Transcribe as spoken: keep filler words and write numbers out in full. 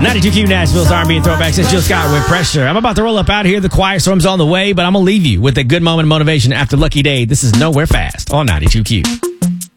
ninety-two Q Nashville's R and B and throwbacks. It's Jill Scott with Pressure. I'm about to roll up out of here. The quiet storm's on the way, but I'm going to leave you with a good moment of motivation after Lucky Day. This is Nowhere Fast on ninety-two Q.